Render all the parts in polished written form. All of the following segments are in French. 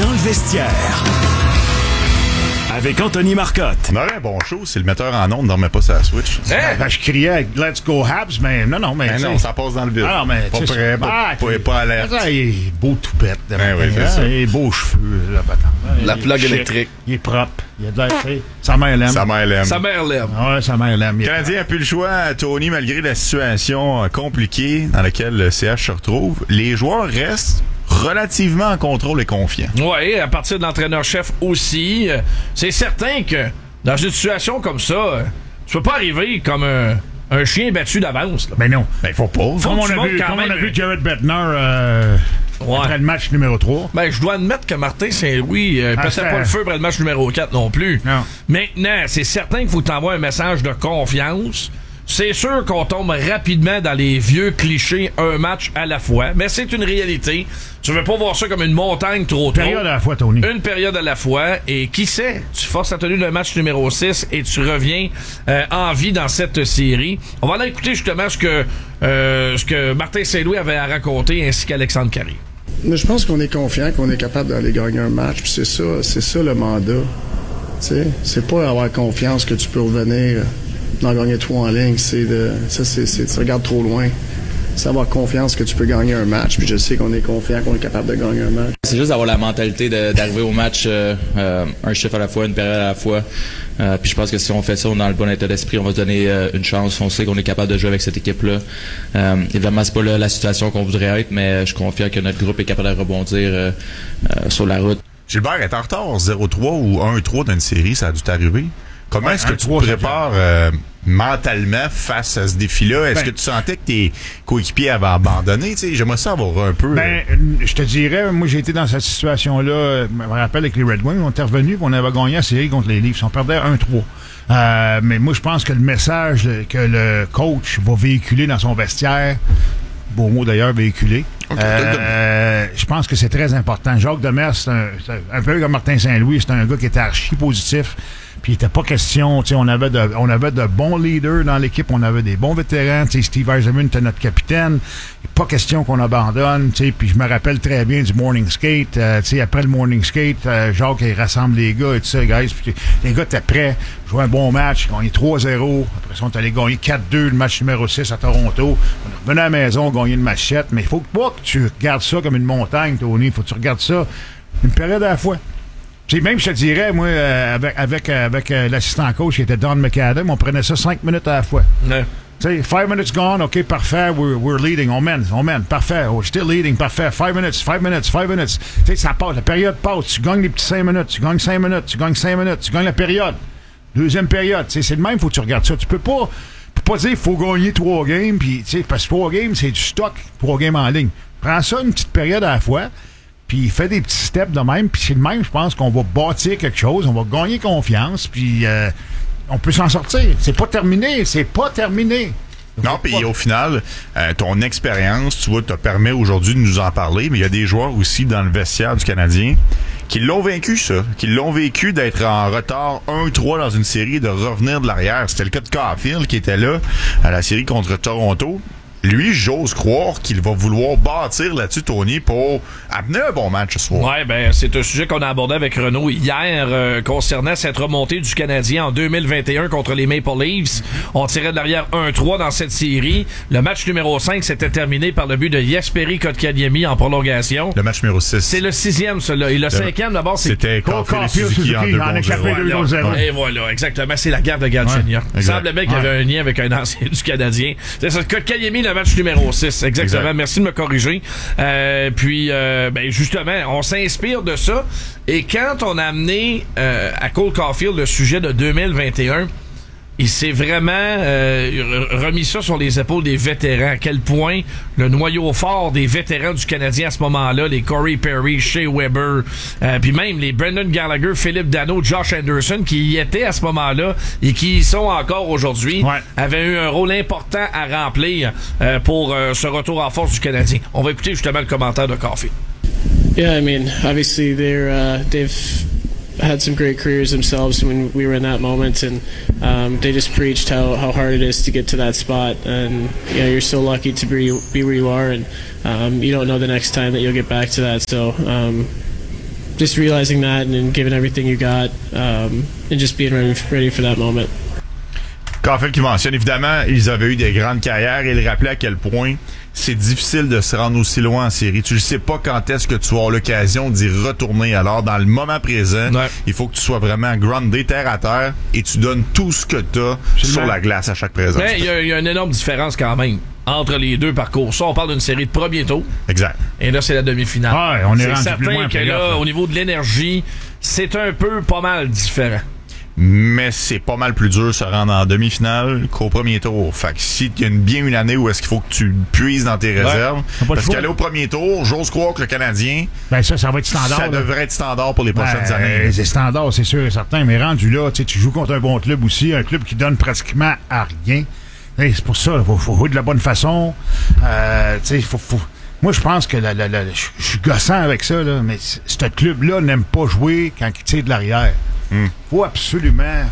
Dans le vestiaire. Avec Anthony Marcotte. On aurait un bon show si le metteur en ondes ne dormait pas sur la Switch. Ben, je criais « Let's go Habs », mais non. Ben non, ça passe dans le vide. Ah, mais pas prêt, pas alerte. Il est beau toupette. Oui, c'est ça. Il est beaux cheveux. La plug électrique. Il est propre. Il a de l'air, sa mère l'aime. Sa mère l'aime. Ouais, sa mère l'aime. Le Canadien n'a plus le choix, Tony, malgré la situation compliquée dans laquelle le CH se retrouve. Les joueurs restent relativement en contrôle et confiants. Oui, à partir de l'entraîneur-chef aussi. C'est certain que dans une situation comme ça, tu peux pas arriver comme un chien battu d'avance. Ben non. Ben faut pas. Comme on a vu Jared Bettner après le match numéro 3. Ben, je dois admettre que Martin Saint-Louis passait pas le feu après le match numéro 4 non plus. Non. Maintenant, c'est certain qu'il faut t'envoyer un message de confiance. C'est sûr qu'on tombe rapidement dans les vieux clichés, un match à la fois, mais c'est une réalité. Tu veux pas voir ça comme une montagne trop tôt. Une période à la fois, Tony. Une période à la fois, et qui sait, tu forces la tenue d'un match numéro 6 et tu reviens en vie dans cette série. On va aller écouter justement ce que Martin Saint-Louis avait à raconter, ainsi qu'Alexandre Carré. Mais je pense qu'on est confiant qu'on est capable d'aller gagner un match, puis c'est ça le mandat. T'sais, c'est pas avoir confiance que tu peux revenir d'en gagner 3 en ligne, tu regardes trop loin. C'est avoir confiance que tu peux gagner un match, puis je sais qu'on est confiant qu'on est capable de gagner un match. C'est juste d'avoir la mentalité d'arriver au match un chiffre à la fois, une période à la fois. Puis je pense que si on fait ça, on est dans le bon état d'esprit, on va se donner une chance. On sait qu'on est capable de jouer avec cette équipe-là. Évidemment, c'est pas la situation qu'on voudrait être, mais je suis confiant que notre groupe est capable de rebondir sur la route. Gilbert est en retard 0-3 ou 1-3 dans une série, ça a dû t'arriver. Comment est-ce que tu te prépares mentalement face à ce défi-là? Est-ce que tu sentais que tes coéquipiers avaient abandonné? T'sais, j'aimerais ça avoir un peu... je te dirais, moi j'ai été dans cette situation-là, je me rappelle avec les Red Wings, on était revenus, on avait gagné la série contre les Leafs, on perdait 1-3. Mais moi je pense que le message que le coach va véhiculer dans son vestiaire, beau mot d'ailleurs, véhiculer, je pense que c'est très important. Jacques Demers, c'est un peu comme Martin Saint-Louis, c'est un gars qui était archi positif. Puis il était pas question, tu sais, on avait de bons leaders dans l'équipe, on avait des bons vétérans, tu sais, Steve Eisenman était notre capitaine. Pas question qu'on abandonne, tu sais, puis je me rappelle très bien du morning skate, tu sais, après le morning skate, Jacques il rassemble les gars et tout ça, guys, puis les gars étaient prêts, jouer un bon match, gagner 3-0, après ça on est allé gagner 4-2 le match numéro 6 à Toronto, on est revenu à la maison, gagner une match 7, mais il faut pas que tu regardes ça comme une montagne, Tony, faut que tu regardes ça une période à la fois. T'sais, même, je te dirais, moi, avec l'assistant coach qui était Don McAdam, on prenait ça 5 minutes à la fois. Ouais. T'sais, 5 minutes gone, OK, parfait, we're leading, on mène, parfait, we're still leading, parfait, 5 minutes. T'sais, ça passe, la période passe, tu gagnes les petits 5 minutes, tu gagnes 5 minutes, tu gagnes la période. Deuxième période, t'sais, c'est le même, faut que tu regardes ça. Tu peux pas dire qu'il faut gagner 3 games, pis, parce que 3 games, c'est du stock, 3 games en ligne. Prends ça une petite période à la fois. Puis fait des petits steps de même, puis c'est le même, je pense qu'on va bâtir quelque chose, on va gagner confiance, puis on peut s'en sortir. C'est pas terminé. Non, puis au final, ton expérience, tu vois, te permet aujourd'hui de nous en parler, mais il y a des joueurs aussi dans le vestiaire du Canadien qui l'ont vécu, ça. Qui l'ont vécu d'être en retard 1-3 dans une série et de revenir de l'arrière. C'était le cas de Caulfield qui était là à la série contre Toronto. Lui, j'ose croire qu'il va vouloir bâtir là-dessus, Tony, pour amener un bon match ce soir. Ouais, ben, c'est un sujet qu'on a abordé avec Renaud hier concernant cette remontée du Canadien en 2021 contre les Maple Leafs. On tirait de l'arrière 1-3 dans cette série. Le match numéro 5 s'était terminé par le but de Jesperi Kotkaniemi en prolongation. Le match numéro 6. C'est le 6e, celui-là. Et le 5e, d'abord, c'était Caulfield Suzuki en 2-0. Et voilà, exactement. C'est la guerre de Galchenyuk. Il semble bien qu'il y avait un lien avec un ancien du Canadien. C'est ça, Kotkaniemi, le match numéro 6, exactement. Exact. Merci de me corriger. Puis, justement, on s'inspire de ça. Et quand on a amené à Cole Caulfield le sujet de 2021, il s'est vraiment remis ça sur les épaules des vétérans. À quel point le noyau fort des vétérans du Canadien à ce moment-là, les Corey Perry, Shea Weber, puis même les Brendan Gallagher, Philippe Danault, Josh Anderson, qui y étaient à ce moment-là et qui y sont encore aujourd'hui, avaient eu un rôle important à remplir pour ce retour en force du Canadien. On va écouter justement le commentaire de Caulfield. Yeah, I mean, obviously they've had some great careers themselves when we were in that moment, and they just preached how hard it is to get to that spot, and you're so lucky to be where you are, and you don't know the next time that you'll get back to that. So just realizing that and giving everything you got, and just being ready for that moment. Caulfield qui mentionne, évidemment, ils avaient eu des grandes carrières et il rappelait à quel point c'est difficile de se rendre aussi loin en série. Tu ne sais pas quand est-ce que tu vas avoir l'occasion d'y retourner. Alors, dans le moment présent, il faut que tu sois vraiment groundé, terre à terre, et tu donnes tout ce que tu as sur la glace à chaque présence. Il y a une énorme différence quand même entre les deux parcours. Ça, on parle d'une série de premier tour. Exact. Et là, c'est la demi-finale. Ah, on est rendu certain plus loin que là, au niveau de l'énergie, c'est un peu pas mal différent. Mais c'est pas mal plus dur de se rendre en demi-finale qu'au premier tour. Fait que si il y a bien une année où est-ce qu'il faut que tu puises dans tes réserves, parce qu'aller au premier tour, j'ose croire que le Canadien, ça va être standard. Ça devrait être standard pour les prochaines années. C'est standard, c'est sûr et certain. Mais rendu là, tu joues contre un bon club aussi, un club qui donne pratiquement à rien. C'est pour ça, il faut jouer de la bonne façon. Moi, je pense que je suis gossant avec ça, là, mais ce club-là n'aime pas jouer quand il tire de l'arrière. Faut absolument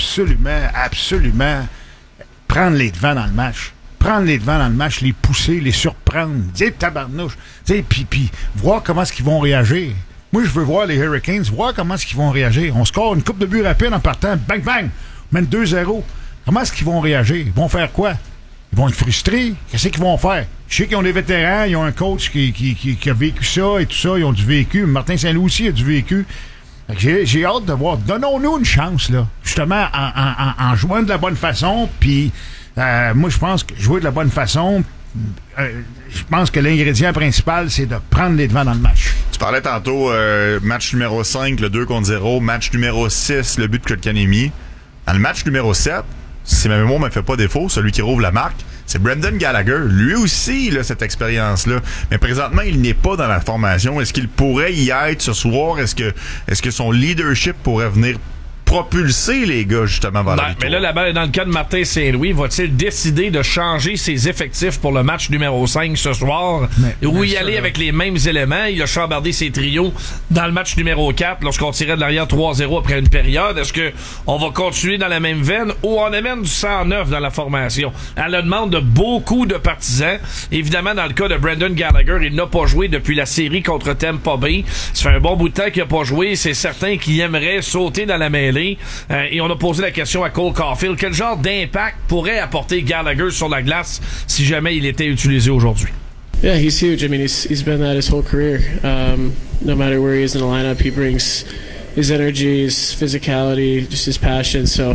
prendre les devants dans le match. Prendre les devants dans le match, les pousser, les surprendre. Dire tabarnouche. Puis voir comment est-ce qu'ils vont réagir. Moi, je veux voir les Hurricanes, voir comment est-ce qu'ils vont réagir. On score une coupe de buts rapide en partant. Bang, bang! On mène 2-0. Comment est-ce qu'ils vont réagir? Ils vont faire quoi? Ils vont être frustrés. Qu'est-ce qu'ils vont faire? Je sais qu'ils ont des vétérans, ils ont un coach qui a vécu ça et tout ça. Ils ont du vécu. Martin Saint-Louis aussi a du vécu. J'ai hâte de voir. Donnons-nous une chance, là. Justement, en jouant de la bonne façon. Puis, moi, je pense que jouer de la bonne façon, je pense que l'ingrédient principal, c'est de prendre les devants dans le match. Tu parlais tantôt, match numéro 5, le 2-0. Match numéro 6, le but de Kotkaniemi. Dans le match numéro 7, si ma mémoire ne me fait pas défaut, celui qui rouvre la marque, c'est Brendan Gallagher. Lui aussi, il a cette expérience-là. Mais présentement, il n'est pas dans la formation. Est-ce qu'il pourrait y être ce soir? Est-ce que son leadership pourrait venir propulser les gars justement vers la victoire? Mais là, la balle est dans le cas de Martin Saint-Louis. Va-t-il décider de changer ses effectifs pour le match numéro 5 ce soir? Ou y aller avec les mêmes éléments? Il a chambardé ses trios dans le match numéro 4 lorsqu'on tirait de l'arrière 3-0 après une période. Est-ce que on va continuer dans la même veine ou on amène du 109 dans la formation? À la demande de beaucoup de partisans. Évidemment, dans le cas de Brendan Gallagher, il n'a pas joué depuis la série contre Tampa Bay. Ça fait un bon bout de temps qu'il n'a pas joué. C'est certain qu'il aimerait sauter dans la mêlée. Et on a posé la question à Cole Caulfield. Quel genre d'impact pourrait apporter Gallagher sur la glace si jamais il était utilisé aujourd'hui? Yeah, he's huge. I mean, he's been that his whole career. No matter where he is in the lineup, he brings his energy, his physicality, just his passion. So,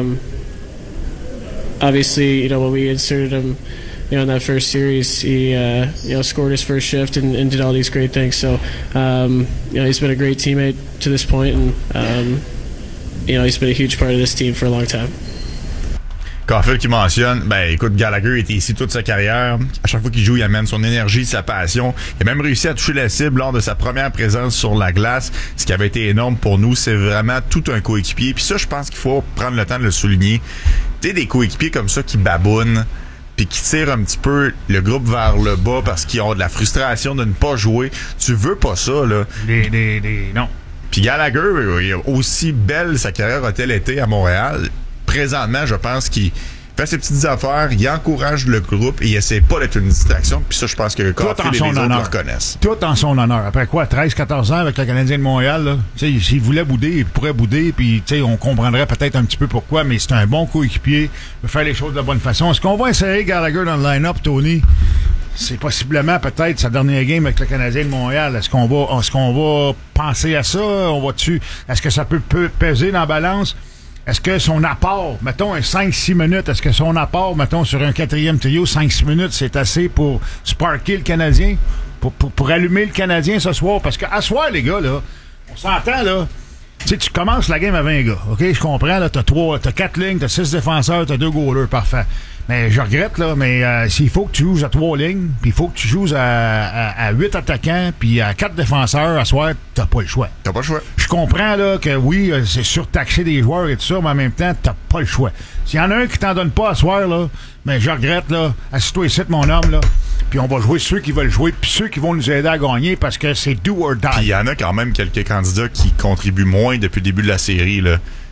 obviously, when we inserted him, in that first series, he scored his first shift and did all these great things. So, he's been a great teammate to this point, and he's been a huge part of this team for a long time. Caulfield qui mentionne, écoute, Gallagher était ici toute sa carrière. À chaque fois qu'il joue, il amène son énergie, sa passion. Il a même réussi à toucher la cible lors de sa première présence sur la glace. Ce qui avait été énorme pour nous, c'est vraiment tout un coéquipier. Puis ça, je pense qu'il faut prendre le temps de le souligner. Tu sais, des coéquipiers comme ça qui babounent, puis qui tirent un petit peu le groupe vers le bas parce qu'ils ont de la frustration de ne pas jouer. Tu veux pas ça, là. Non. Puis Gallagher, aussi belle sa carrière a-t-elle été à Montréal, présentement, je pense qu'il fait ses petites affaires, il encourage le groupe et il essaie pas d'être une distraction. Puis ça, je pense que Caulfield et les autres le reconnaissent. Tout en son honneur. Après quoi, 13-14 ans avec le Canadien de Montréal, là, s'il voulait bouder, il pourrait bouder, puis on comprendrait peut-être un petit peu pourquoi, mais c'est un bon coéquipier, il veut faire les choses de la bonne façon. Est-ce qu'on va essayer Gallagher dans le line-up, Tony? C'est possiblement peut-être sa dernière game avec le Canadien de Montréal. Est-ce qu'on va penser à ça? Est-ce que ça peut peser dans la balance? Est-ce que son apport, mettons un 5-6 minutes, est-ce que son apport, mettons sur un quatrième trio, 5-6 minutes, c'est assez pour sparker le Canadien? Pour allumer le Canadien ce soir? Parce qu'à soir, les gars, là, on s'entend, là. Tu sais, tu commences la game à 20 gars, OK? Je comprends, là, t'as 4 lignes, t'as 6 défenseurs, t'as 2 goalers, parfait. Mais je regrette, là, mais s'il faut que tu joues à 3 lignes, puis il faut que tu joues à 8 attaquants, puis à 4 défenseurs, à soir, t'as pas le choix. T'as pas le choix. Je comprends, là, que oui, c'est surtaxer des joueurs et tout ça, mais en même temps, t'as pas le choix. S'il y en a un qui t'en donne pas à soir, là, mais je regrette, là, assis-toi ici, mon homme, là, puis on va jouer ceux qui veulent jouer, puis ceux qui vont nous aider à gagner, parce que c'est do or die. Puis il y en a quand même quelques candidats qui contribuent moins depuis le début de la série, là.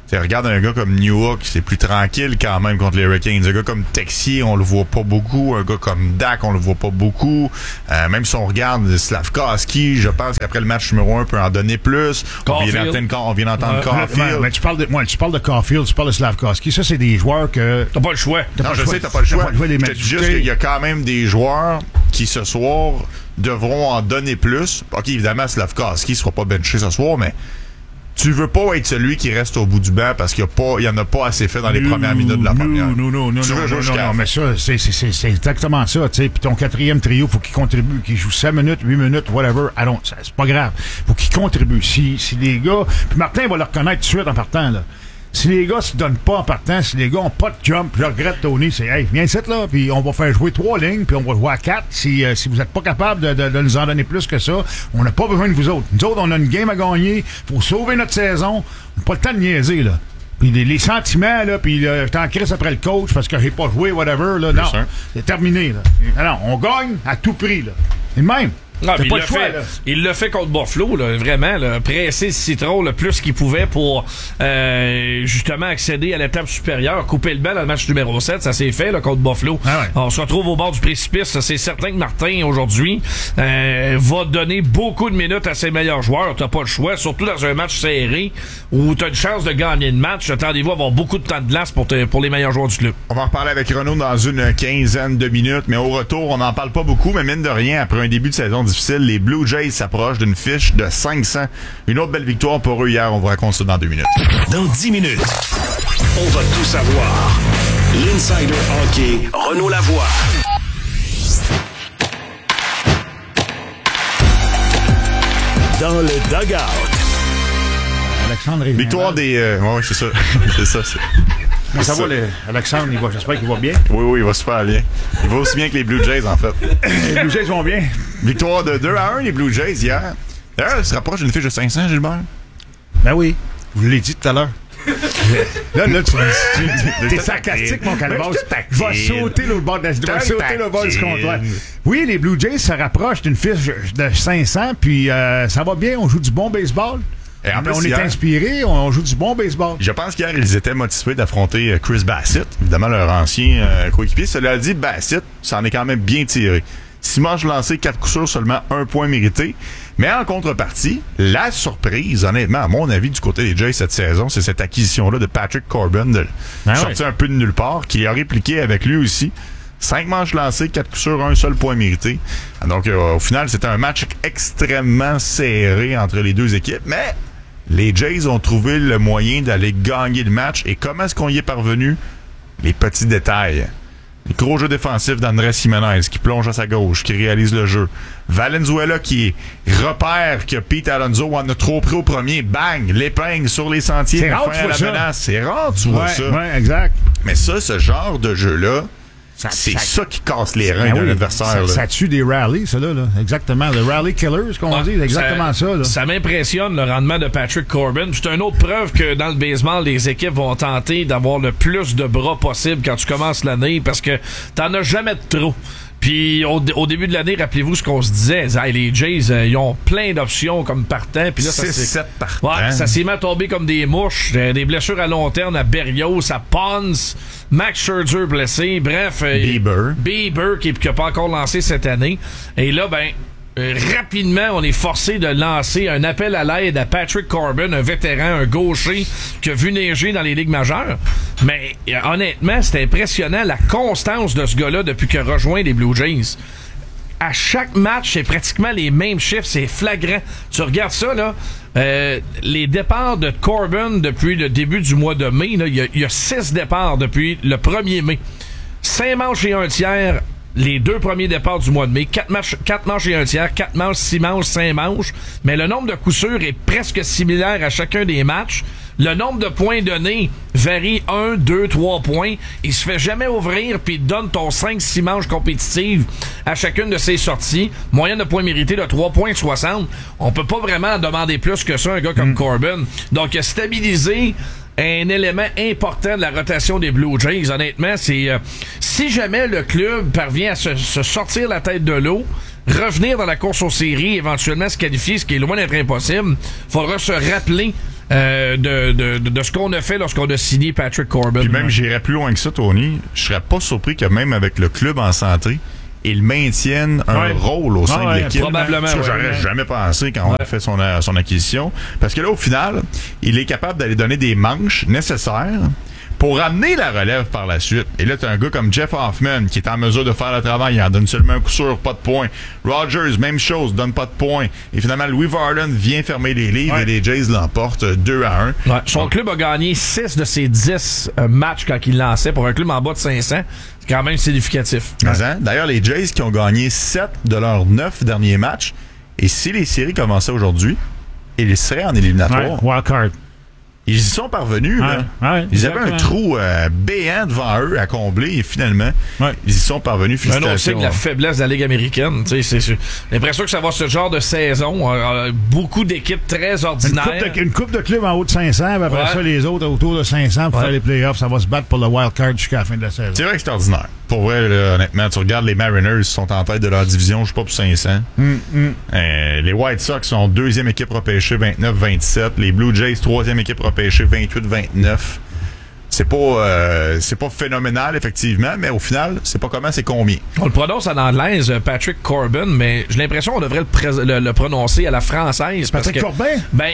Regarde un gars comme Newhook, c'est plus tranquille quand même contre les Hurricanes. Un gars comme Texier, on le voit pas beaucoup. Un gars comme Dak, on le voit pas beaucoup. Même si on regarde Slavkovski, je pense qu'après le match numéro 1, peut en donner plus. On vient d'entendre Caulfield. Mais tu parles de Caulfield, tu parles de Slavkovski. Ça, c'est des joueurs que... T'as pas le choix. T'as pas le choix. Je te dis juste qu'il y a quand même des joueurs qui, ce soir, devront en donner plus. OK, évidemment, Slavkovski sera pas benché ce soir, mais tu veux pas être celui qui reste au bout du banc parce qu'il y en a pas assez fait dans les premières minutes de la première. Non, mais ça, c'est exactement ça, tu sais. Puis ton quatrième trio, faut qu'il contribue, qu'il joue 7 minutes, 8 minutes, whatever. C'est pas grave. Faut qu'il contribue. Si les gars... Puis Martin va le reconnaître tout de suite en partant, là. Si les gars se donnent pas en partant, si les gars ont pas de jump, je regrette Tony, c'est hey, viens ici là, puis on va faire jouer 3 lignes, puis on va jouer à 4. Si vous êtes pas capable de nous en donner plus que ça, on n'a pas besoin de vous autres. Nous autres, on a une game à gagner, faut sauver notre saison, on n'a pas le temps de niaiser, là. Puis les sentiments, là, puis t'en crisses après le coach parce que j'ai pas joué, whatever, là, non, c'est terminé, là. Non, on gagne à tout prix, là. C'est le même. Non, il l'a fait contre Buffalo, là, vraiment, là, presser le citron le plus qu'il pouvait pour justement accéder à l'étape supérieure, couper le banc dans le match numéro 7, ça s'est fait là, contre Buffalo. Ah ouais. On se retrouve au bord du précipice, c'est certain que Martin aujourd'hui va donner beaucoup de minutes à ses meilleurs joueurs, t'as pas le choix, surtout dans un match serré où t'as une chance de gagner le match, attendez-vous à avoir beaucoup de temps de glace pour les meilleurs joueurs du club. On va en reparler avec Renaud dans une quinzaine de minutes, mais au retour, on n'en parle pas beaucoup, mais mine de rien, après un début de saison difficile, les Blue Jays s'approchent d'une fiche de 500. Une autre belle victoire pour eux hier. On vous raconte ça dans 2 minutes. Dans 10 minutes, on va tout savoir. L'Insider Hockey, Renaud Lavoie. Dans le dugout. Alexandre victoire des... ouais, c'est ça. C'est ça. Mais ça va, Alexandre, j'espère qu'il va bien. Oui, il va super bien. Il va aussi bien que les Blue Jays, en fait. Les Blue Jays vont bien. Victoire de 2-1, les Blue Jays, hier. D'ailleurs, il se rapproche d'une fiche de 500, Gilbert. Ben oui, je vous l'ai dit tout à l'heure. Là, t'es sarcastique, mon calvaire. Va sauter l'autre bord du comptoir. Oui, les Blue Jays se rapprochent d'une fiche de 500, puis ça va bien, on joue du bon baseball. On est inspiré, on joue du bon baseball. Je pense qu'hier, ils étaient motivés d'affronter Chris Bassitt, évidemment leur ancien coéquipier. Cela dit, Bassitt, ça en est quand même bien tiré. 6 manches lancées, 4 coups sûrs, seulement 1 point mérité. Mais en contrepartie, la surprise, honnêtement, à mon avis, du côté des Jays cette saison, c'est cette acquisition-là de Patrick Corbin, sorti un peu de nulle part, qui a répliqué avec lui aussi. 5 manches lancées, 4 coups sûrs, 1 seul point mérité. Donc, au final, c'était un match extrêmement serré entre les deux équipes, mais les Jays ont trouvé le moyen d'aller gagner le match. Et comment est-ce qu'on y est parvenu? Les petits détails. Le gros jeu défensif d'Andrés Jiménez qui plonge à sa gauche, qui réalise le jeu. Valenzuela qui repère que Pete Alonso en a trop pris au premier. Bang! L'épingle sur les sentiers. C'est rare, tu vois ça. Menace. C'est rare, tu vois ça. Ouais, exact. Mais ça, ce genre de jeu-là, c'est ça qui casse les reins d'un adversaire. Ça tue des rallies, ça là. Exactement. Le rally killer, ce qu'on dit, c'est exactement ça. Là. Ça m'impressionne, le rendement de Patrick Corbin. C'est une autre preuve que dans le baseball, les équipes vont tenter d'avoir le plus de bras possible quand tu commences l'année parce que t'en as jamais de trop. Puis au début de l'année, rappelez-vous ce qu'on se disait. Les Jays, ils ont plein d'options comme partant. Puis là, 6-7 partants. Ouais, ça s'est mis à tomber comme des mouches. Des blessures à long terme à Berrios, à Ponce, Max Scherzer blessé. Bref, Bieber qui n'a pas encore lancé cette année. Et là, rapidement, on est forcé de lancer un appel à l'aide à Patrick Corbin, un vétéran, un gaucher qui a vu neiger dans les ligues majeures. Mais honnêtement, c'est impressionnant la constance de ce gars-là depuis qu'il a rejoint les Blue Jays. À chaque match, c'est pratiquement les mêmes chiffres, c'est flagrant. Tu regardes ça, là, les départs de Corbin depuis le début du mois de mai, là, il y a 6 départs depuis le 1er mai. 5 manches et 1 tiers. Les 2 premiers départs du mois de mai, 4 manches et 1 tiers, 4 manches, 6 manches, 5 manches. Mais le nombre de coups sûrs est presque similaire à chacun des matchs. Le nombre de points donnés varie 1, 2, 3 points. Il se fait jamais ouvrir puis il donne ton 5-6 manches compétitives à chacune de ses sorties. Moyenne de points mérités de 3,60. On peut pas vraiment demander plus que ça un gars comme Corbin. Donc, il a stabilisé un élément important de la rotation des Blue Jays. Honnêtement, c'est si jamais le club parvient à se sortir la tête de l'eau, revenir dans la course aux séries, éventuellement se qualifier, ce qui est loin d'être impossible, faudra se rappeler de ce qu'on a fait lorsqu'on a signé Patrick Corbin. Puis même, j'irais plus loin que ça, Tony. Je serais pas surpris que même avec le club en santé, ils maintiennent un rôle au sein de l'équipe. Probablement. Ça, j'aurais jamais pensé quand on a fait son acquisition. Parce que là, au final, il est capable d'aller donner des manches nécessaires pour amener la relève par la suite. Et là, t'as un gars comme Jeff Hoffman qui est en mesure de faire le travail. Il en donne seulement un coup sûr, pas de points. Rogers, même chose, donne pas de points. Et finalement, Louis Varland vient fermer les livres et les Jays l'emportent 2-1. Ouais. Son club a gagné 6 de ses 10 matchs quand il lançait. Pour un club en bas de 500, c'est quand même significatif. D'ailleurs, les Jays qui ont gagné 7 de leurs 9 derniers matchs. Et si les séries commençaient aujourd'hui, ils seraient en éliminatoire. Wildcard. Ils y sont parvenus. Ils avaient un trou béant devant eux à combler et finalement, ils y sont parvenus. Félicitations. On sait que la faiblesse de la Ligue américaine. C'est l'impression que ça va ce genre de saison. Beaucoup d'équipes très ordinaires. Une coupe de clubs en haut de 500, puis après ça, les autres autour de 500 pour faire les playoffs. Ça va se battre pour le wild card jusqu'à la fin de la saison. C'est vrai que c'est ordinaire. Pour vrai, là, honnêtement, tu regardes les Mariners, ils sont en tête de leur division, je sais pas, pour 500. Les White Sox sont deuxième équipe repêchée, 29-27. Les Blue Jays, troisième équipe repêchée, 28-29. C'est pas phénoménal, effectivement, mais au final, c'est pas comment, c'est combien. On le prononce en anglaise, Patrick Corbin, mais j'ai l'impression qu'on devrait le prononcer à la française. Patrick Corbin? Ben,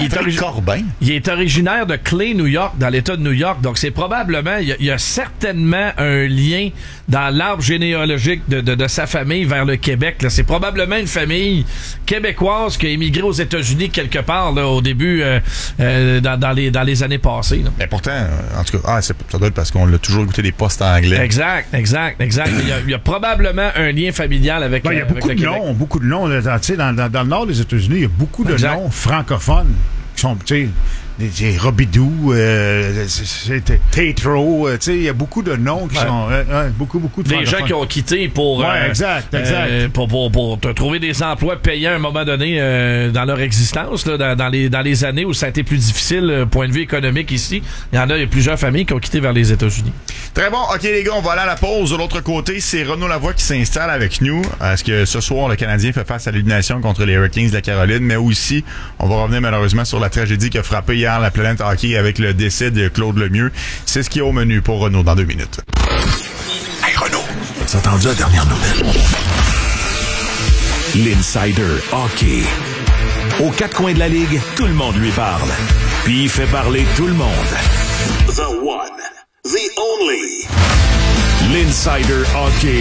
il est originaire de Clay, New York, dans l'État de New York. Donc, c'est probablement, il y a certainement un lien dans l'arbre généalogique de sa famille vers le Québec. Là. C'est probablement une famille québécoise qui a émigré aux États-Unis quelque part là, au début, dans les années passées. Là. Mais pourtant, en tout cas, ça doit être parce qu'on l'a toujours écouté des postes anglais. Exact. Il y a probablement un lien familial avec il y a beaucoup de noms, beaucoup de noms. Là, dans le nord des États-Unis, il y a beaucoup de noms francophones qui sont, des Robidoux, Tatro, il y a beaucoup de noms qui sont beaucoup de des gens qui ont quitté pour pour te trouver des emplois payants à un moment donné dans leur existence là, dans les années où ça a été plus difficile point de vue économique ici. Il y a plusieurs familles qui ont quitté vers les États-Unis. Très bon. OK les gars, on va aller à la pause. De l'autre côté, c'est Renaud Lavoie qui s'installe avec nous. Est-ce que ce soir le Canadien fait face à l'élimination contre les Hurricanes de la Caroline, mais aussi on va revenir malheureusement sur la tragédie qui a frappé hier la planète hockey avec le décès de Claude Lemieux. C'est ce qui est au menu pour Renaud dans 2 minutes. Hey Renaud, t'as entendu la dernière nouvelle? L'Insider Hockey. Aux 4 coins de la Ligue, tout le monde lui parle. Puis il fait parler tout le monde. The one, the only. L'Insider Hockey.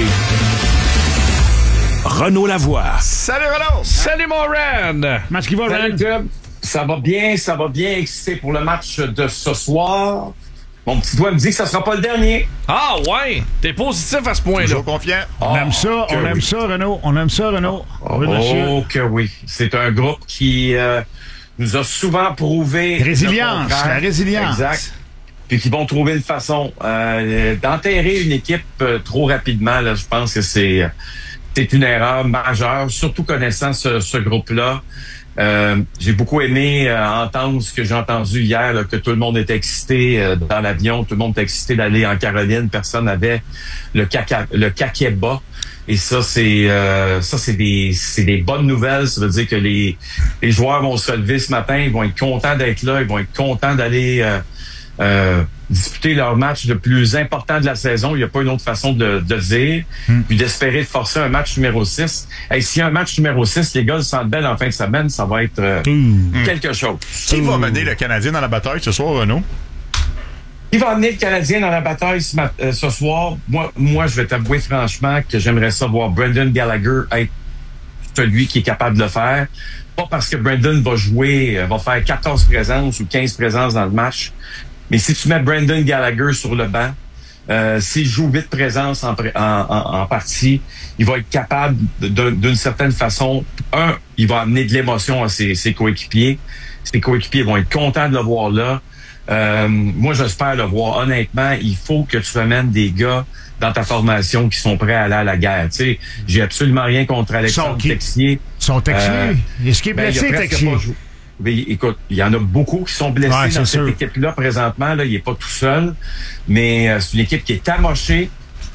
Renaud Lavoie. Salut Renaud! Salut mon Ren! Match qui va, Ren? Ça va bien excité pour le match de ce soir. Mon petit doigt me dit que ça sera pas le dernier. Ah ouais, t'es positif à ce point-là. Toujours confiant. On aime ça, Renaud. On aime ça, Renaud. Oh que oui. C'est un groupe qui nous a souvent prouvé... Résilience, la résilience. Exact. Puis qui vont trouver une façon d'enterrer une équipe trop rapidement. Là, je pense que c'est une erreur majeure, surtout connaissant ce groupe-là. J'ai beaucoup aimé entendre ce que j'ai entendu hier, là, que tout le monde était excité dans l'avion, tout le monde était excité d'aller en Caroline, personne n'avait le caquet-bas. Et ça, c'est des bonnes nouvelles. Ça veut dire que les joueurs vont se lever ce matin, ils vont être contents d'être là, ils vont être contents d'aller disputer leur match le plus important de la saison. Il n'y a pas une autre façon de dire. Puis d'espérer de forcer un match numéro 6. Hey, s'il y a un match numéro 6, les gars, le Centre Bell en fin de semaine, ça va être quelque chose. Qui va mener le Canadien dans la bataille ce soir, Renaud? Qui va amener le Canadien dans la bataille ce soir? Moi, je vais t'avouer franchement que j'aimerais ça voir Brendan Gallagher être celui qui est capable de le faire. Pas parce que Brendan va faire 14 présences ou 15 présences dans le match. Mais si tu mets Brendan Gallagher sur le banc, s'il joue 8 présences en partie, il va être capable d'une certaine façon, il va amener de l'émotion à ses coéquipiers. Ses coéquipiers vont être contents de le voir là. Moi, j'espère le voir. Honnêtement, il faut que tu amènes des gars dans ta formation qui sont prêts à aller à la guerre. Tu sais, j'ai absolument rien contre Alexandre Texier. Son Texier? Est-ce qu'il est blessé, Texier? Mais écoute, il y en a beaucoup qui sont blessés dans cette équipe-là présentement. Là, il est pas tout seul, mais c'est une équipe qui est amochée.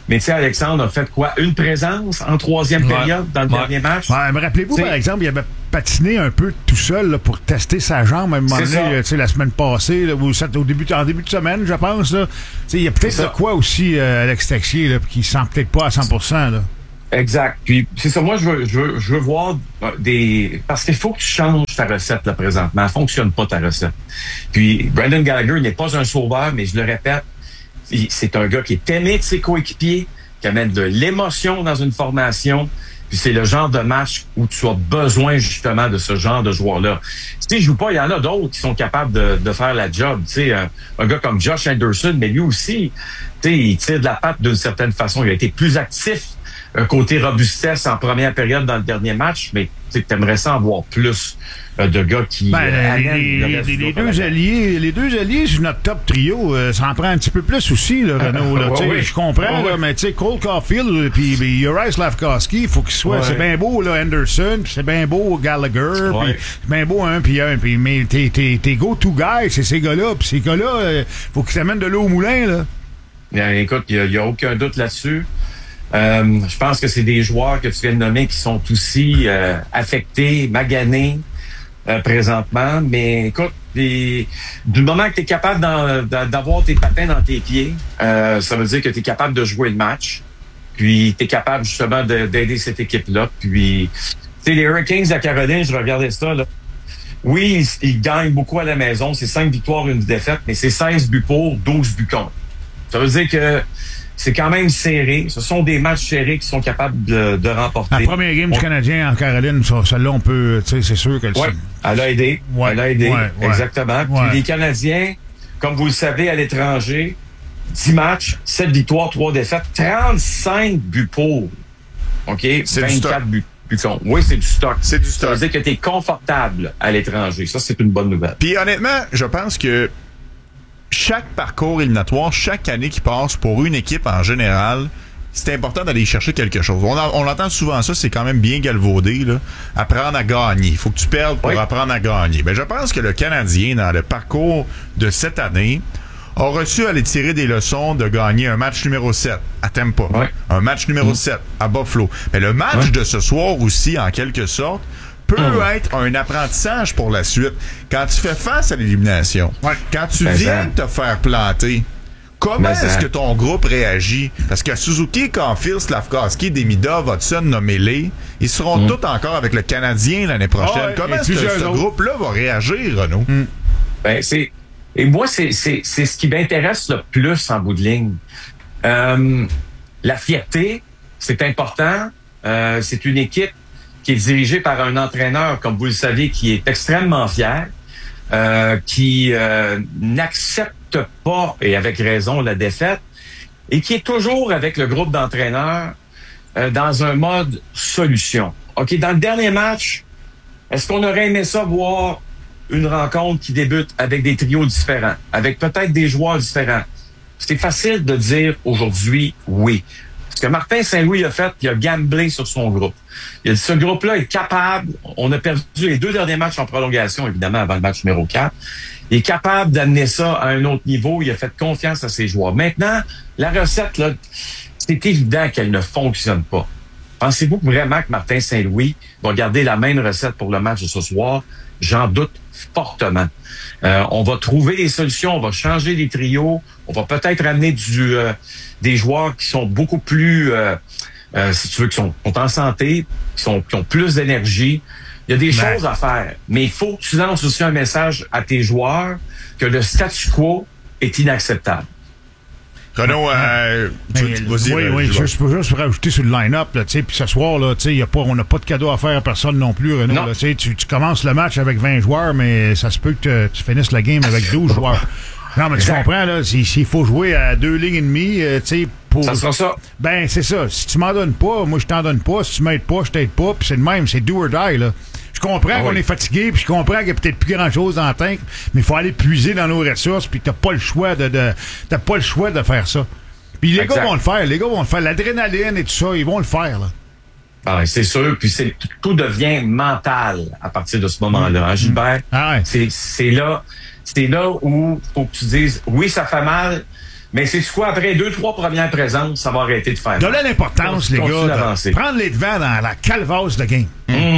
Mais tu sais, Alexandre a fait quoi? Une présence en troisième période dans le dernier match? Ouais, mais rappelez-vous, par exemple, il avait patiné un peu tout seul là, pour tester sa jambe à un moment donné, la semaine passée, là, en début de semaine, je pense. Il y a peut-être de quoi aussi, Alex Texier, là, qui sent peut-être pas à 100%. Là. Exact. Puis c'est ça, moi je veux voir parce qu'il faut que tu changes ta recette là présentement. Elle fonctionne pas ta recette. Puis Brendan Gallagher n'est pas un sauveur, mais je le répète, c'est un gars qui est aimé de ses coéquipiers, qui amène de l'émotion dans une formation. Puis c'est le genre de match où tu as besoin justement de ce genre de joueur-là. Si tu joues pas, il y en a d'autres qui sont capables de faire la job. Tu sais, un gars comme Josh Anderson, mais lui aussi, tu sais, il tire de la patte d'une certaine façon. Il a été plus actif. Un côté robustesse en première période dans le dernier match, mais tu aimerais ça en voir plus de gars qui les deux alliés sur notre top trio, ça en prend un petit peu plus aussi, là, Renaud. Là, je comprends, là, mais tu sais, Cole Caulfield puis Uri Slavkovski, il faut qu'il soit. C'est bien beau, là, Anderson, puis c'est bien beau Gallagher, puis c'est bien beau un puis un, puis mais tes go-to guys, c'est ces gars-là, puis ces gars-là, faut qu'ils t'amènent de l'eau au moulin, là. Bien, écoute, il y a aucun doute là-dessus. Je pense que c'est des joueurs que tu viens de nommer qui sont aussi affectés, maganés présentement. Mais écoute, du moment que tu es capable d'avoir tes patins dans tes pieds, ça veut dire que tu es capable de jouer le match. Puis tu es capable justement d'aider cette équipe-là. Puis, tu sais, les Hurricanes de la Caroline, je regardais ça, là. Oui, ils gagnent beaucoup à la maison. C'est 5 victoires, 1 défaite, mais c'est 16 buts pour, 12 buts contre. Ça veut dire que c'est quand même serré. Ce sont des matchs serrés qui sont capables de remporter. La première game du Canadien en Caroline, celle-là, on peut, tu sais, c'est sûr que elle a aidé. Elle a aidé. Exactement. Puis les Canadiens, comme vous le savez, à l'étranger, 10 matchs, 7 victoires, 3 défaites, 35 buts pour. OK? C'est 24 buts. Oui, c'est du stock. C'est du stock. Ça veut dire que tu es confortable à l'étranger. Ça, c'est une bonne nouvelle. Puis honnêtement, je pense que chaque parcours éliminatoire, chaque année qui passe pour une équipe en général, c'est important d'aller chercher quelque chose. On entend souvent ça, c'est quand même bien galvaudé, là. Apprendre à gagner. Il faut que tu perdes pour apprendre à gagner. Ben, je pense que le Canadien, dans le parcours de cette année, a reçu à aller tirer des leçons de gagner un match numéro 7 à Tampa, un match numéro 7 à Buffalo. Mais le match de ce soir aussi, en quelque sorte, peut être un apprentissage pour la suite. Quand tu fais face à l'élimination, quand tu viens de te faire planter, comment est-ce que ton groupe réagit? Parce que Suzuki, Caulfield, Slavkovski, Demidov, Hudson, nommez-les, ils seront tous encore avec le Canadien l'année prochaine. Comment est-ce que ce groupe-là va réagir, Renaud? Et moi, c'est ce qui m'intéresse le plus en bout de ligne. La fierté, c'est important. C'est une équipe qui est dirigé par un entraîneur, comme vous le savez, qui est extrêmement fier, qui n'accepte pas, et avec raison, la défaite, et qui est toujours avec le groupe d'entraîneurs dans un mode solution. OK, dans le dernier match, est-ce qu'on aurait aimé ça voir une rencontre qui débute avec des trios différents, avec peut-être des joueurs différents? C'est facile de dire aujourd'hui oui. Ce que Martin Saint-Louis a fait, il a gamblé sur son groupe. Il a dit, ce groupe-là est capable, on a perdu les 2 derniers matchs en prolongation, évidemment, avant le match numéro 4. Il est capable d'amener ça à un autre niveau. Il a fait confiance à ses joueurs. Maintenant, la recette, là, c'est évident qu'elle ne fonctionne pas. Pensez-vous vraiment que Martin Saint-Louis va garder la même recette pour le match de ce soir? J'en doute fortement. On va trouver des solutions, on va changer les trios, on va peut-être amener des joueurs qui sont beaucoup plus, si tu veux, qui sont en santé, qui ont plus d'énergie. Il y a des choses à faire, mais il faut que tu lances aussi un message à tes joueurs que le statu quo est inacceptable. Renaud, je peux juste rajouter sur le line-up, puis ce soir, là, on n'a pas de cadeau à faire à personne non plus, Renaud. Là, tu commences le match avec 20 joueurs, mais ça se peut que tu finisses la game avec 12 joueurs. Non, mais tu comprends, là, s'il faut jouer à 2 lignes et demie, pour... Ça sera ça. Ben, c'est ça. Si tu m'en donnes pas, moi, je t'en donne pas. Si tu m'aides pas, je t'aide pas. Puis c'est le même, c'est do or die, là. Je comprends qu'on est fatigué, puis je comprends qu'il y a peut-être plus grand-chose dans le tank, mais il faut aller puiser dans nos ressources, puis t'as pas le choix t'as pas le choix de faire ça. Puis les gars vont le faire, l'adrénaline et tout ça, ils vont le faire, là. Ah, c'est sûr, puis tout devient mental à partir de ce moment-là, hein, Gilbert? Ah ouais. C'est là où faut que tu dises, oui, ça fait mal, Mais c'est quoi, après 2-3 premières présences, ça va arrêter de faire. Donnez l'importance, les gars, de prendre les devants dans la calvasse de game.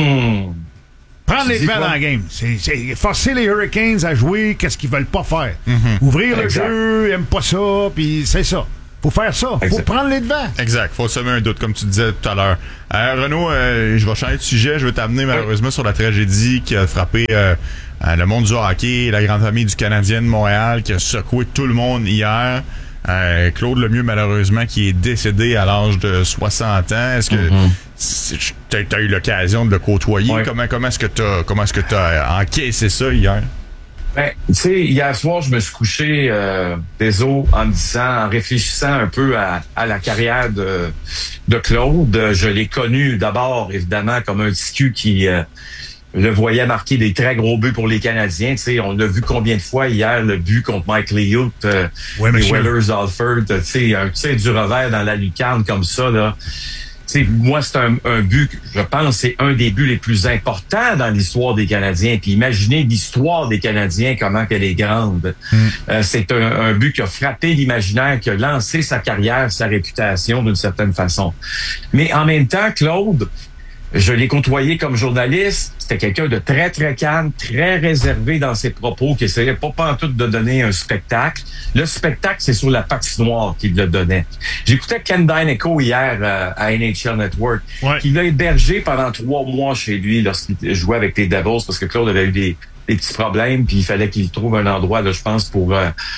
Prendre les devants dans la game. C'est forcer les Hurricanes à jouer qu'est-ce qu'ils veulent pas faire. Ouvrir le jeu, ils aiment pas ça, puis c'est ça. Faut faire ça. Faut prendre les devants. Exact. Faut semer un doute, comme tu disais tout à l'heure. Renaud, je vais changer de sujet. Je vais t'amener malheureusement sur la tragédie qui a frappé le monde du hockey, la grande famille du Canadien de Montréal, qui a secoué tout le monde hier. Claude Lemieux, malheureusement, qui est décédé à l'âge de 60 ans. Est-ce que t'as eu l'occasion de le côtoyer? Comment est-ce que t'as encaissé ça hier? Ben, tu sais, hier soir, je me suis couché des os en réfléchissant un peu à la carrière de Claude. Je l'ai connu d'abord, évidemment, comme un petit cul qui le voyait marquer des très gros buts pour les Canadiens. Tu sais, on l'a vu combien de fois hier, le but contre Mike Liut, les Whalers Alford, tu sais, un tir du revers dans la lucarne comme ça, là. T'sais, moi, c'est un but, je pense, c'est un des buts les plus importants dans l'histoire des Canadiens. Puis imaginez l'histoire des Canadiens, comment qu'elle est grande. C'est un but qui a frappé l'imaginaire, qui a lancé sa carrière, sa réputation d'une certaine façon. Mais en même temps, Claude, je l'ai côtoyé comme journaliste. C'était quelqu'un de très, très calme, très réservé dans ses propos, qui essayait pas pantoute de donner un spectacle. Le spectacle, c'est sur la patinoire qu'il le donnait. J'écoutais Ken Dyneco hier à NHL Network. qui l'a hébergé pendant 3 mois chez lui lorsqu'il jouait avec les Devils, parce que Claude avait eu des petits problèmes, puis il fallait qu'il trouve un endroit, là, je pense, pour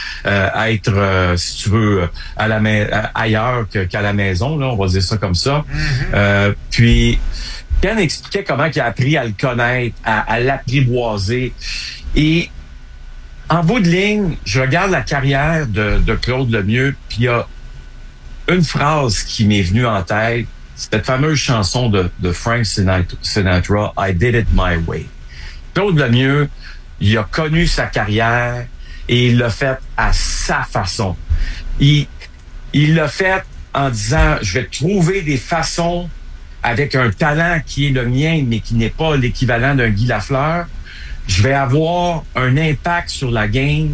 être, si tu veux, ailleurs qu'à la maison, là, on va dire ça comme ça. Puis Ken expliquait comment il a appris à le connaître, à l'apprivoiser. Et en bout de ligne, je regarde la carrière de Claude Lemieux, puis il y a une phrase qui m'est venue en tête, cette fameuse chanson de Frank Sinatra, I Did It My Way. Claude Lemieux, il a connu sa carrière et il l'a fait à sa façon. Il l'a fait en disant, je vais trouver des façons avec un talent qui est le mien, mais qui n'est pas l'équivalent d'un Guy Lafleur. Je vais avoir un impact sur la game,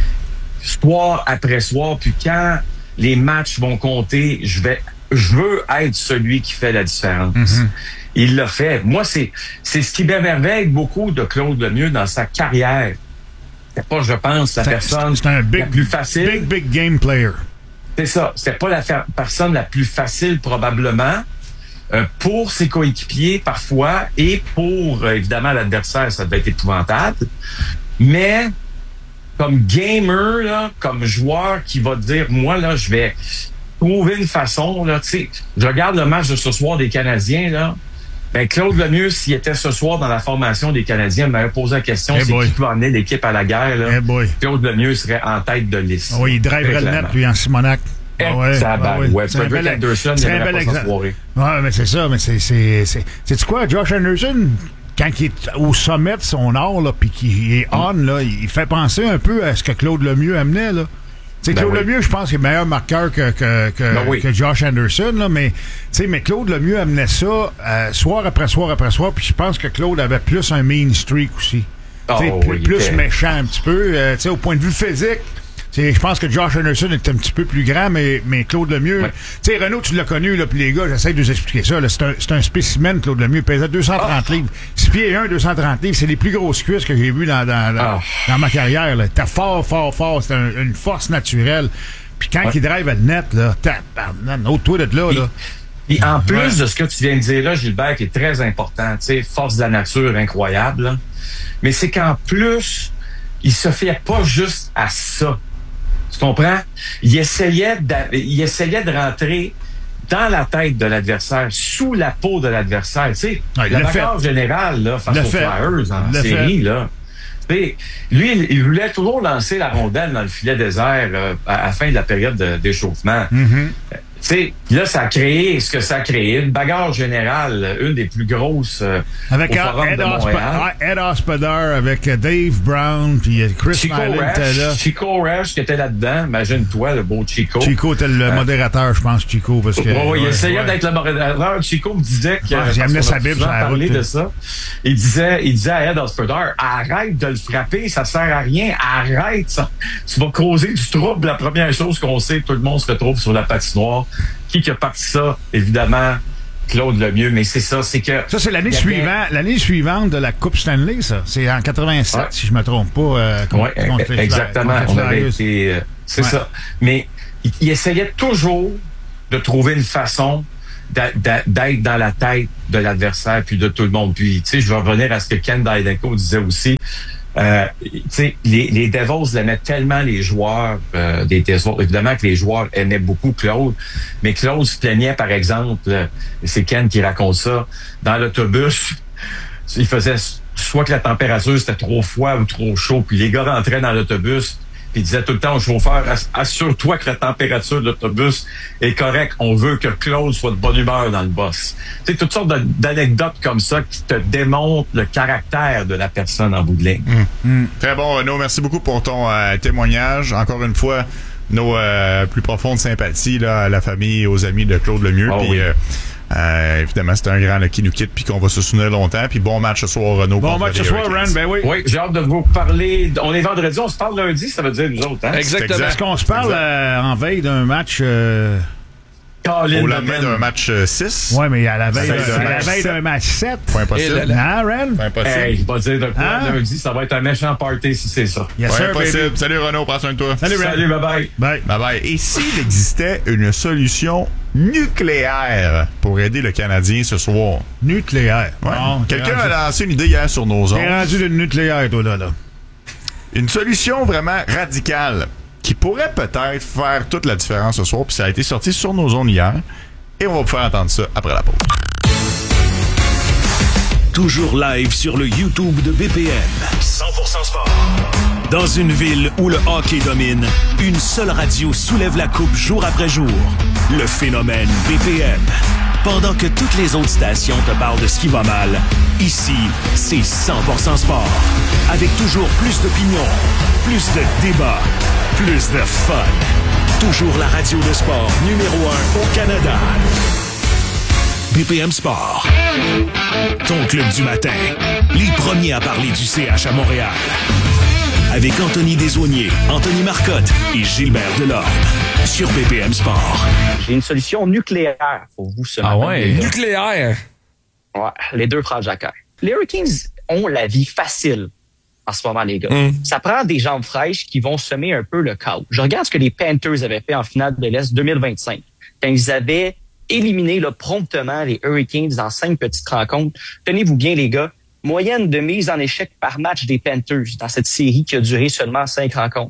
soir après soir, puis quand les matchs vont compter, je veux être celui qui fait la différence. Il l'a fait. Moi, c'est ce qui m'émerveille beaucoup de Claude Lemieux dans sa carrière. C'est pas, je pense, la personne la plus facile. Big game player. C'est ça. C'était pas la personne la plus facile, probablement, pour ses coéquipiers, parfois, et pour, évidemment, l'adversaire, ça devait être épouvantable. Mais, comme gamer, là, comme joueur qui va dire, moi, là, je vais trouver une façon, là, tu sais, je regarde le match de ce soir des Canadiens, là. Ben, Claude Lemieux, s'il était ce soir dans la formation des Canadiens, m'avait posé la question, c'est qui peut emmener l'équipe à la guerre, là. Claude Lemieux serait en tête de liste. Oui, il driverait le net, lui, en Simonac. Ça c'est un bel Anderson, il n'aurait pas sa soirée. Ouais, mais c'est ça, mais c'est quoi, Josh Anderson, quand il est au sommet de son art, là, puis qu'il est on, là, il fait penser un peu à ce que Claude Lemieux amenait, là. Claude Lemieux, je pense qu'il est meilleur marqueur que Josh Anderson, là, mais Claude Lemieux amenait ça soir après soir après soir, puis je pense que Claude avait plus un mean streak aussi. Plus méchant un petit peu, au point de vue physique. Je pense que Josh Anderson est un petit peu plus grand, mais Claude Lemieux... Tu sais, Renaud, tu l'as connu, là, puis les gars, j'essaie de vous expliquer ça. C'est un spécimen, Claude Lemieux. Il pesait 230 livres. 6 pieds 1, 230 livres. C'est les plus grosses cuisses que j'ai vues dans ma carrière. T'es fort. C'est une force naturelle. Puis quand il drive à le net, là, toi de là. Et en plus de ce que tu viens de dire là, Gilbert, qui est très important, tu sais, force de la nature incroyable, là. Mais c'est qu'en plus, il se fiait pas juste à ça. Tu comprends? Il essayait de rentrer dans la tête de l'adversaire, sous la peau de l'adversaire. Tu sais, le vainqueur général, là, face aux Flyers en série, là. Lui, il voulait toujours lancer la rondelle dans le filet désert à la fin de la période d'échauffement. Tu sais, là, ça a créé ce que ça a créé. Une bagarre générale, une des plus grosses avec au Forum de Montréal. Ed Hospodar, avec Dave Brown, puis Chris Smiley était là. Chico Resch qui était là-dedans. Imagine-toi, le beau Chico. Chico était le modérateur, je pense, Chico. Parce que, il essayait d'être le modérateur. Chico me disait que... il amenait sa Bible sur la route. De ça. Il disait à Ed Hospodar, arrête de le frapper, ça sert à rien. Arrête, ça. Tu vas causer du trouble. La première chose qu'on sait, tout le monde se retrouve sur la patinoire. Qui a parti ça? Évidemment, Claude Lemieux, mais c'est ça, c'est que... Ça, c'est l'année suivante de la Coupe Stanley, ça. C'est en 87, si je me trompe pas. Exactement. On avait été... c'est ça. Mais il essayait toujours de trouver une façon d'être dans la tête de l'adversaire puis de tout le monde. Puis, tu sais, je vais revenir à ce que Ken Daidenko disait aussi. Tu sais, les Devils aimaient tellement les joueurs des Devils. Évidemment que les joueurs aimaient beaucoup Claude, mais Claude se plaignait, par exemple, c'est Ken qui raconte ça, dans l'autobus, il faisait soit que la température c'était trop froid ou trop chaud, puis les gars rentraient dans l'autobus, puis ils disaient tout le temps au chauffeur, assure-toi que la température de l'autobus est correcte, on veut que Claude soit de bonne humeur dans le boss. Tu sais, toutes sortes d'anecdotes comme ça qui te démontrent le caractère de la personne en bout de ligne. Très bon, Renaud, merci beaucoup pour ton témoignage. Encore une fois, nos plus profondes sympathies là, à la famille et aux amis de Claude Lemieux. Puis, évidemment, c'est un grand là, qui nous quitte puis qu'on va se souvenir longtemps. Puis bon match ce soir, Renaud. Bon match ce soir, Ren, ben oui. Oui, j'ai hâte de vous parler. On est vendredi, on se parle lundi, ça veut dire nous autres. Hein? Exactement. Est-ce qu'on se parle en veille d'un match... Au lendemain d'un match 6. Oui, mais à la veille d'un match 7. Pas impossible. Hein, Ren? Pas impossible. Hey, je vais dire de quoi lundi, ça va être un méchant party si c'est ça. Yes, pas sir, impossible. baby. Salut Renaud, prends soin de toi. Salut, Ren. Salut, bye-bye. Bye. Bye-bye. Et s'il existait une solution nucléaire pour aider le Canadien ce soir? Nucléaire. Ouais. Bon, quelqu'un a lancé une idée hier sur nos ondes. T'es rendu le nucléaire, toi, là. Une solution vraiment radicale qui pourrait peut-être faire toute la différence ce soir. Puis ça a été sorti sur nos ondes hier. Et on va vous faire entendre ça après la pause. Toujours live sur le YouTube de BPM. 100% sport. Dans une ville où le hockey domine, une seule radio soulève la coupe jour après jour. Le phénomène BPM. Pendant que toutes les autres stations te parlent de ce qui va mal, ici, c'est 100% sport. Avec toujours plus d'opinions, plus de débats, plus de fun. Toujours la radio de sport numéro 1 au Canada. BPM Sport. Ton club du matin. Les premiers à parler du CH à Montréal. Avec Anthony Desaulniers, Anthony Marcotte et Gilbert Delorme. Sur BPM Sport. J'ai une solution nucléaire pour vous ce matin. Ah ouais, nucléaire. Ouais, les deux frères Jacquet. Les Hurricanes ont la vie facile en ce moment, les gars. Ça prend des jambes fraîches qui vont semer un peu le chaos. Je regarde ce que les Panthers avaient fait en finale de l'Est 2025. Quand ils avaient éliminé là, promptement les Hurricanes dans 5 petites rencontres. Tenez-vous bien, les gars. Moyenne de mise en échec par match des Panthers dans cette série qui a duré seulement 5 rencontres.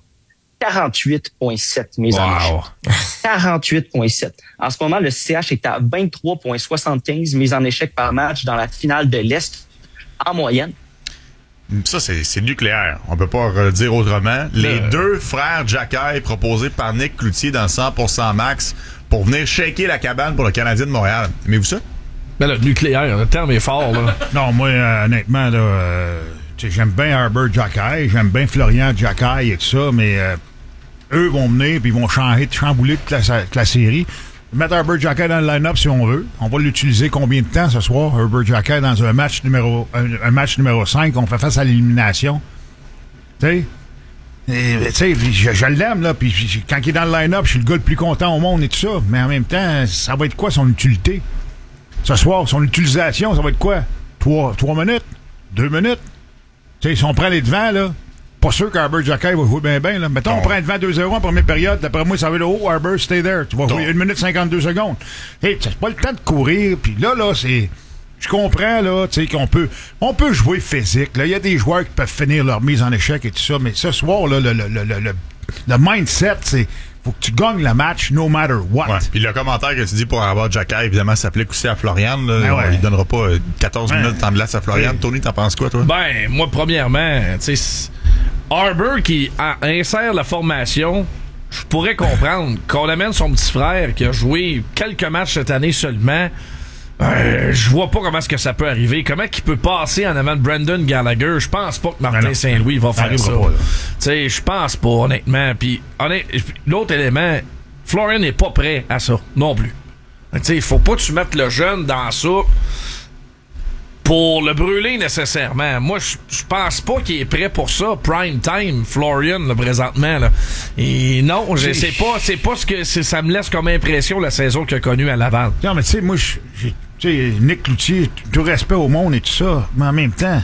48,7 mises en échec. 48,7. En ce moment, le CH est à 23,75 mises en échec par match dans la finale de l'Est en moyenne. Ça, c'est nucléaire. On peut pas le dire autrement. Les deux frères Jacquet proposés par Nick Cloutier dans 100% max pour venir shaker la cabane pour le Canadien de Montréal. Aimez-vous ça? Ben là, nucléaire, le terme est fort, là. Non, moi, honnêtement, là, j'aime bien Herbert Jacquet, j'aime bien Florian Jacquet et tout ça, mais eux vont venir puis ils vont chambouler toute la série. Mettre Herbert Jacquet dans le line-up si on veut. On va l'utiliser combien de temps ce soir? Herbert Jacquet dans un match numéro 5, on fait face à l'élimination. Tu sais, je l'aime, là, puis quand il est dans le line-up, je suis le gars le plus content au monde et tout ça. Mais en même temps, ça va être quoi son utilité? Ce soir, son utilisation, ça va être quoi? 3 minutes? 2 minutes? Tu sais, si on prend les devants, là, pas sûr qu'Herbert Jacquet va jouer bien, là. Mettons, on prend le devant 2-0 en première période. D'après moi, ça va être Herbert, stay there. Tu vas jouer 1 minute 52 secondes. Hey, c'est pas le temps de courir. Puis là, c'est... Je comprends, là, tu sais, on peut jouer physique. Là, il y a des joueurs qui peuvent finir leur mise en échec et tout ça. Mais ce soir, là, le mindset, c'est... Faut que tu gagnes le match no matter what. Ouais. Puis le commentaire que tu dis pour Herbert Jacquet, évidemment, s'applique aussi à Florian. Là. Il donnera pas 14 minutes de temps de glace à Florian. Tony, t'en penses quoi, toi? Ben, moi, premièrement, tu sais, Herbert qui insère la formation, je pourrais comprendre qu'on amène son petit frère qui a joué quelques matchs cette année seulement. Je vois pas comment est-ce que ça peut arriver. Comment qu'il peut passer en avant de Brendan Gallagher? Je pense pas que Martin Saint-Louis va faire ça. Tu sais, je pense pas, honnêtement. Puis, l'autre élément, Florian n'est pas prêt à ça, non plus. Tu sais, il faut pas que tu mettes le jeune dans ça pour le brûler nécessairement. Moi, je pense pas qu'il est prêt pour ça. Prime time, Florian, là, présentement. Là. Et non, c'est pas ce que ça me laisse comme impression la saison qu'il a connue à Laval. Non, mais tu sais, moi, tu sais, Nick Cloutier, tout respect au monde et tout ça, mais en même temps,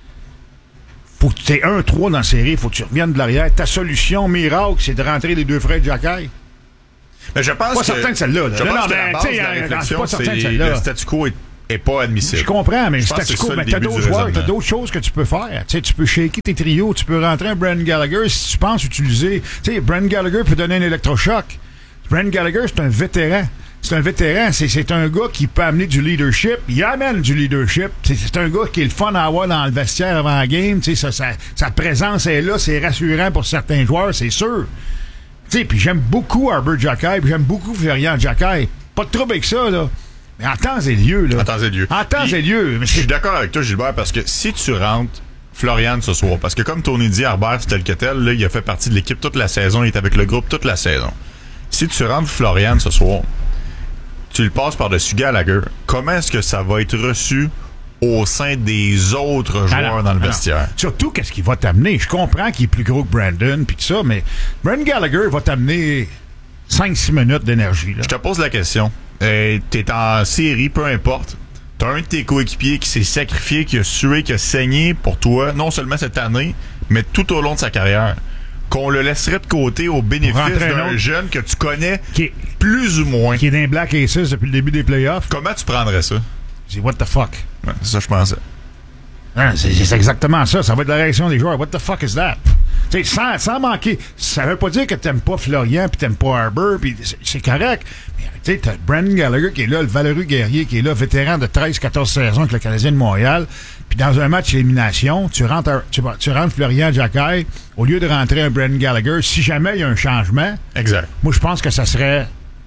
faut que tu aies 1-3 dans la série, faut que tu reviennes de l'arrière. Ta solution miracle, c'est de rentrer les deux frères de Jacquet. Mais je pense pas certain que celle-là. Je pense que la base de la réflexion, c'est le statu quo est pas admissible. Je comprends, mais le statu quo, mais t'as d'autres joueurs, t'as d'autres choses que tu peux faire. Tu sais, tu peux shaker tes trios, tu peux rentrer un Brendan Gallagher si tu penses utiliser. Tu sais, Brendan Gallagher peut donner un électrochoc. Brendan Gallagher, c'est un vétéran. C'est un vétéran, c'est un gars qui peut amener du leadership. Il amène du leadership. C'est un gars qui est le fun à avoir dans le vestiaire avant la game. Sa présence est là, c'est rassurant pour certains joueurs, c'est sûr. Puis j'aime beaucoup Arbor Jacquet, puis j'aime beaucoup Florian Jacquet. Pas de trouble avec ça, là. Mais en temps et lieu, là. En temps et lieu. En temps et lieu. Je suis d'accord avec toi, Gilbert, parce que si tu rentres Florian ce soir, parce que comme Tony dit, Arbor, c'est tel que tel, là, il a fait partie de l'équipe toute la saison, il est avec le groupe toute la saison. Si tu rentres Florian ce soir, tu le passes par-dessus Gallagher, comment est-ce que ça va être reçu au sein des autres joueurs dans le vestiaire? Surtout, qu'est-ce qu'il va t'amener? Je comprends qu'il est plus gros que Brandon puis tout ça, mais Brendan Gallagher va t'amener 5-6 minutes d'énergie. Là. Je te pose la question. T'es en série, peu importe. T'as un de tes coéquipiers qui s'est sacrifié, qui a sué, qui a saigné pour toi, non seulement cette année, mais tout au long de sa carrière. Qu'on le laisserait de côté au bénéfice d'un jeune que tu connais plus ou moins. Qui est dans les Black Aces depuis le début des playoffs. Comment tu prendrais ça? C'est what the fuck? Ouais, c'est ça que je pensais. Hein, c'est exactement ça. Ça va être la réaction des joueurs. What the fuck is that? T'sais, sans manquer. Ça veut pas dire que t'aimes pas Florian puis t'aimes pas Arbor, puis c'est correct. Mais tu sais, t'as Brendan Gallagher qui est là, le valeureux guerrier qui est là, vétéran de 13-14 saisons avec le Canadien de Montréal. Puis dans un match d'élimination, tu rentres Florian Jacquet au lieu de rentrer un Brendan Gallagher. Si jamais il y a un changement, exact. Moi, je pense que ça serait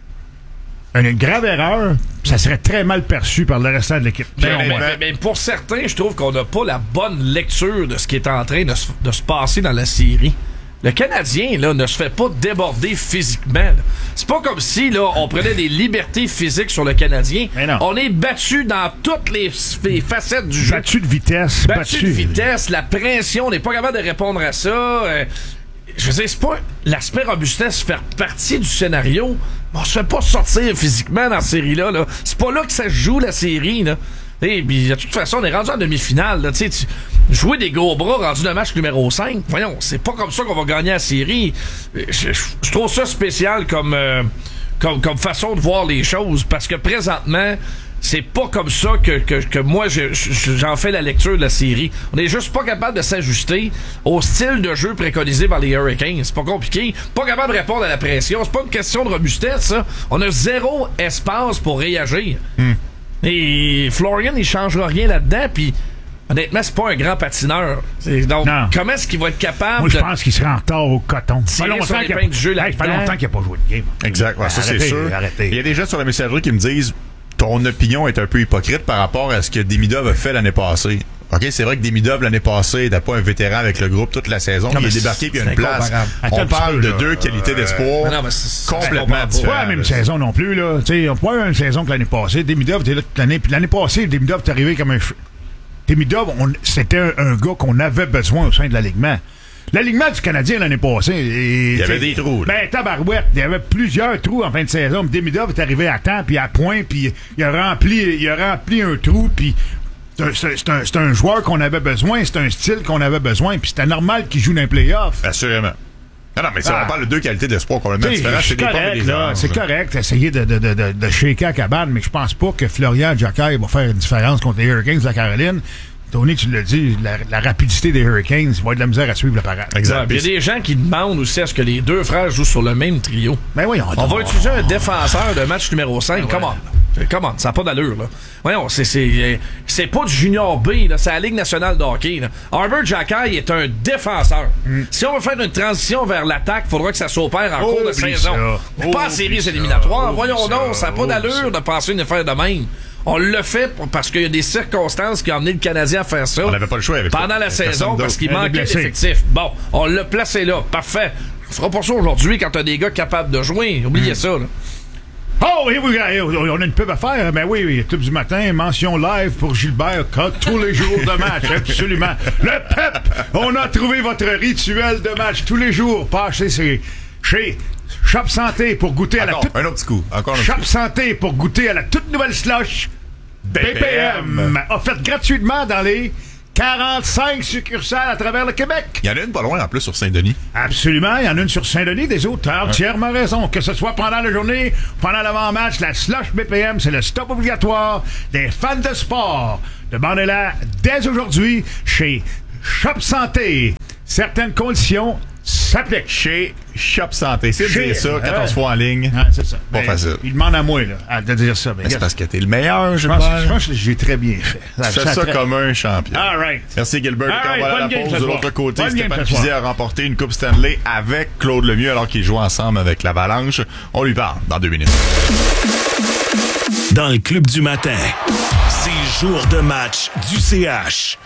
une grave erreur. Ça serait très mal perçu par le restant de l'équipe. Mais pour certains, je trouve qu'on n'a pas la bonne lecture de ce qui est en train de se passer dans la série. Le Canadien, là, ne se fait pas déborder physiquement. Là. C'est pas comme si, là, on prenait des libertés physiques sur le Canadien. On est battu dans toutes les facettes du jeu. Battu de vitesse. Battu de vitesse. La pression, on n'est pas capable de répondre à ça. Je veux dire, c'est pas l'aspect robustesse faire partie du scénario. On se fait pas sortir physiquement dans cette série-là. Là. C'est pas là que ça se joue, la série, là. Et puis, de toute façon, on est rendu en demi-finale. Là, jouer des gros bras rendu le match numéro 5, voyons, c'est pas comme ça qu'on va gagner la série. Je trouve ça spécial comme façon de voir les choses, parce que présentement, c'est pas comme ça que moi, j'en fais la lecture de la série. On est juste pas capable de s'ajuster au style de jeu préconisé par les Hurricanes. C'est pas compliqué. Pas capable de répondre à la pression. C'est pas une question de robustesse, ça. On a zéro espace pour réagir. Et Florian, il changera rien là-dedans, puis honnêtement, c'est pas un grand patineur. Donc, comment est-ce qu'il va être capable? Moi, je pense qu'il sera en retard au coton. Ça fait longtemps qu'il n'a pas joué de game. Exact, ça c'est sûr. Arrêtez. Il y a des gens sur la messagerie qui me disent ton opinion est un peu hypocrite par rapport à ce que Demidov a fait l'année passée. OK, c'est vrai que Demidov, l'année passée, n'était pas un vétéran avec le groupe toute la saison. Il est débarqué puis il y a une place. On parle de deux qualités d'espoir complètement différentes. Pas la même saison non plus, là. T'sais, on n'a pas eu la même saison que l'année passée. Demidov était là toute l'année. Puis l'année passée, Demidov est arrivé comme un... Demidov, c'était un gars qu'on avait besoin au sein de l'alignement. L'alignement du Canadien l'année passée... Il y avait des trous. Ben, tabarouette. Il y avait plusieurs trous en fin de saison. Demidov est arrivé à temps, puis à point, puis il a rempli un trou, puis... C'est un joueur qu'on avait besoin, c'est un style qu'on avait besoin, puis c'était normal qu'il joue dans les playoffs. Assurément. Non, mais on parle de deux qualités d'espoir complètement différentes. C'est correct, là. C'est correct d'essayer de shaker à cabane, mais je pense pas que Florian Jacquet va faire une différence contre les Hurricanes de la Caroline. Tony, tu l'as dit, la rapidité des Hurricanes va avoir de la misère à suivre le parade. Exact. Il y a des gens qui demandent aussi à ce que les deux frères jouent sur le même trio. Ben oui, on va utiliser un défenseur de match numéro 5. Comment? Comment? Ça n'a pas d'allure, là. Voyons, c'est pas du Junior B, là. C'est la Ligue nationale de hockey, là. Arbor Xhekaj est un défenseur. Si on veut faire une transition vers l'attaque, il faudra que ça s'opère en cours de saison. Pas en séries éliminatoires. Voyons donc, ça n'a pas d'allure de penser une affaire de même. On l'a fait parce qu'il y a des circonstances qui ont amené le Canadien à faire ça. On n'avait pas le choix avec pendant la saison parce qu'il manquait d'effectifs. Bon, on l'a placé là. Parfait. On fera pas ça aujourd'hui quand t'as des gars capables de jouer. Oubliez ça, là. Oh, oui, on a une pub à faire. Ben oui, tube du matin, mention live pour Gilbert Coq tous les jours de match. Absolument. Le PEP! On a trouvé votre rituel de match tous les jours. Passez chez Shop Santé pour goûter à la toute... Un autre petit coup. Shop Santé pour goûter à la toute nouvelle slush BPM. Offerte gratuitement dans les 45 succursales à travers le Québec. Il y en a une pas loin en plus sur Saint-Denis. Absolument, il y en a une sur Saint-Denis, des autres. T'as entièrement raison. Que ce soit pendant la journée, pendant l'avant-match, la slush BPM, c'est le stop obligatoire des fans de sport. Demandez-la dès aujourd'hui chez Shop Santé. Certaines conditions s'appliquent. Chez Shop Santé. C'est de dire ça 14 fois en ligne. C'est ça. Pas facile. Il demande à moi de dire ça. C'est parce que t'es le meilleur, je pense que j'ai très bien fait. Tu fais ça comme un champion. All right. Merci Gilbert. All right, on va à la pause. De l'autre côté, Stéphane Fizier a remporté une Coupe Stanley avec Claude Lemieux alors qu'ils jouent ensemble avec l'Avalanche. On lui parle dans 2 minutes. Dans le club du matin, c'est jour de match du CH.